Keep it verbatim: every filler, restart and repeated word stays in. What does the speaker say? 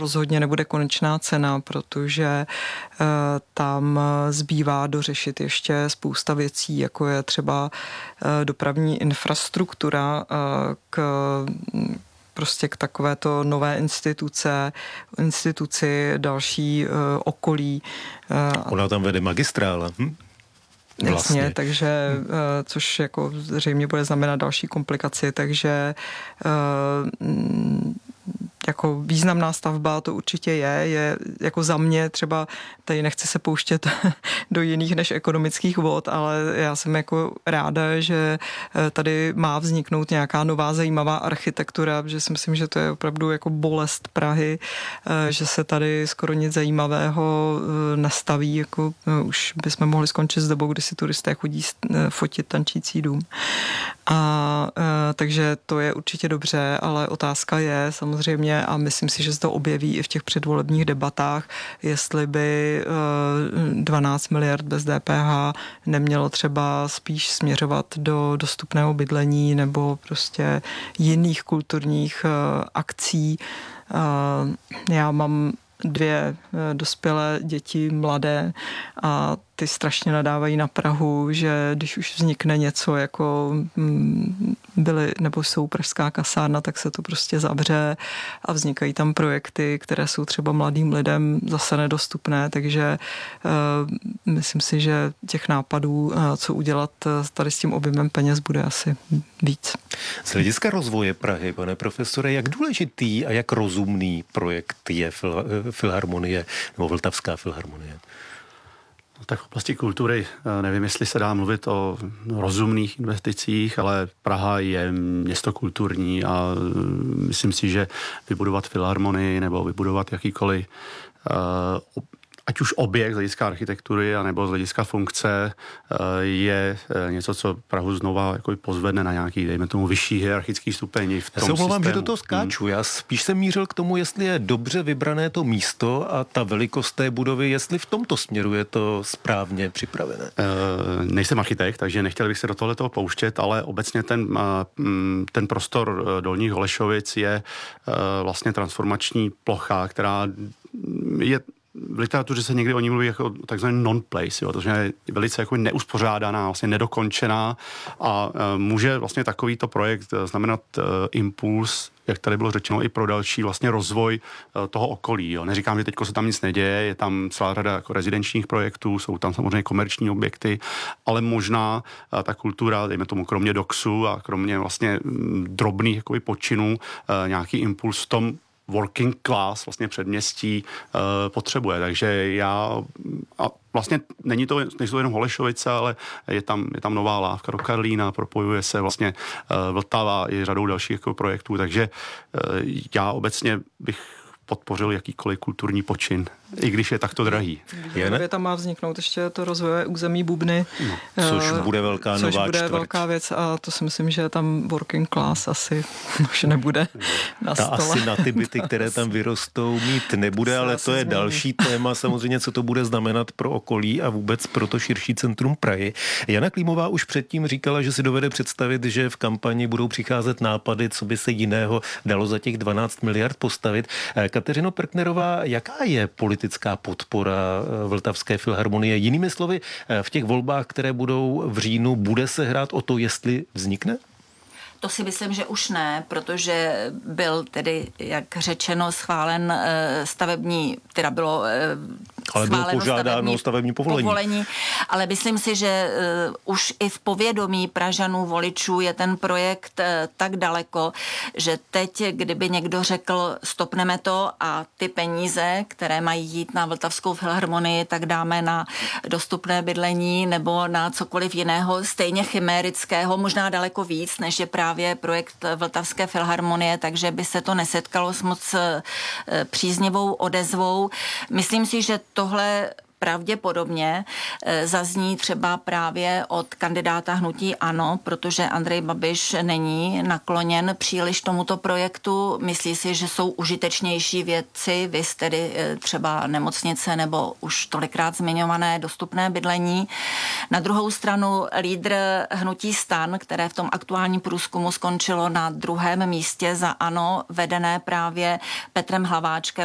rozhodně nebude konečná cena, protože uh, tam zbývá dořešit ještě spousta věcí, jako je třeba uh, dopravní infrastruktura uh, k prostě k takovéto nové instituce, instituci, další uh, okolí. Uh, Ona tam vede magistrála. Hm? Vlastně. Jasně, takže, hmm. což jako zřejmě bude znamenat další komplikaci, takže jako významná stavba to určitě je, je jako za mě třeba, tady nechci se pouštět do jiných než ekonomických vod, ale já jsem jako ráda, že tady má vzniknout nějaká nová zajímavá architektura, že si myslím, že to je opravdu jako bolest Prahy, že se tady skoro nic zajímavého nastaví, jako už bychom mohli skončit s dobou, kdy si turisté chodí fotit tančící dům. A takže to je určitě dobře, ale otázka je samozřejmě, a myslím si, že se to objeví i v těch předvolebních debatách, jestli by dvanáct miliard bez D P H nemělo třeba spíš směřovat do dostupného bydlení nebo prostě jiných kulturních akcí. Já mám dvě dospělé děti, mladé, a ty strašně nadávají na Prahu, že když už vznikne něco jako byly nebo jsou pražská kasárna, tak se to prostě zavře a vznikají tam projekty, které jsou třeba mladým lidem zase nedostupné, takže uh, myslím si, že těch nápadů, uh, co udělat tady s tím objemem peněz, bude asi víc. Z hlediska rozvoje Prahy, pane profesore, jak důležitý a jak rozumný projekt je fil- Filharmonie nebo Vltavská filharmonie? Tak v oblasti kultury nevím, jestli se dá mluvit o rozumných investicích, ale Praha je město kulturní a myslím si, že vybudovat filharmonii nebo vybudovat jakýkoliv uh, ať už objekt z hlediska architektury anebo z hlediska funkce je něco, co Prahu znova jako pozvedne na nějaký, dejme tomu, vyšší hierarchický stupeň v tom Já se omlouvám, že do toho systému. skáču. Já spíš jsem mířil k tomu, jestli je dobře vybrané to místo a ta velikost té budovy, jestli v tomto směru je to správně připravené. E, nejsem architekt, takže nechtěl bych se do tohoto pouštět, ale obecně ten, ten prostor Dolních Holešovic je vlastně transformační plocha, která je v literatuře se někdy o ní mluví jako takzvaný non-place, jo, to je velice jako neuspořádaná, vlastně nedokončená a e, může vlastně takovýto projekt znamenat e, impuls, jak tady bylo řečeno, i pro další vlastně rozvoj e, toho okolí. Jo. Neříkám, že teďko se tam nic neděje, je tam celá řada jako rezidenčních projektů, jsou tam samozřejmě komerční objekty, ale možná e, ta kultura, dejme tomu kromě doxu a kromě vlastně m, drobných jakoby počinů, e, nějaký impuls v tom working class, vlastně předměstí uh, potřebuje. Takže já, a vlastně není to, nejsou to jenom Holešovice, ale je tam, je tam nová lávka do Karlína, propojuje se vlastně uh, Vltava i řadou dalších jako projektů, takže uh, já obecně bych podpořil jakýkoliv kulturní počin, i když je takto drahý. Je, tam má vzniknout ještě to rozvojové území Bubny. No, což bude velká což nová bude čtvrť. velká věc a to si myslím, že tam working class asi už nebude na Ta stole. asi na ty byty, které tam vyrostou, mít nebude, ale to je další téma, samozřejmě, co to bude znamenat pro okolí a vůbec pro to širší centrum Prahy. Jana Klímová už předtím říkala, že si dovede představit, že v kampani budou přicházet nápady, co by se jiného dalo za těch dvanáct miliard postavit. Kateřino Perknerová, jaká je politická podpora Vltavské filharmonie? Jinými slovy, v těch volbách, které budou v říjnu, bude se hrát o to, jestli vznikne? To si myslím, že už ne, protože byl tedy, jak řečeno, schválen stavební, teda bylo ale bylo požádáno stavební, stavební povolení. povolení. Ale myslím si, že uh, už i v povědomí Pražanů voličů je ten projekt uh, tak daleko, že teď, kdyby někdo řekl, stopneme to a ty peníze, které mají jít na Vltavskou filharmonii, tak dáme na dostupné bydlení nebo na cokoliv jiného, stejně chimérického, možná daleko víc, než je právě projekt Vltavské filharmonie, takže by se to nesetkalo s moc uh, příznivou odezvou. Myslím si, že tohle pravděpodobně zazní třeba právě od kandidáta hnutí ANO, protože Andrej Babiš není nakloněn příliš tomuto projektu. Myslí si, že jsou užitečnější věci, viz tedy třeba nemocnice nebo už tolikrát zmiňované dostupné bydlení. Na druhou stranu lídr hnutí STAN, které v tom aktuálním průzkumu skončilo na druhém místě za ANO, vedené právě Petrem Hlaváčkem,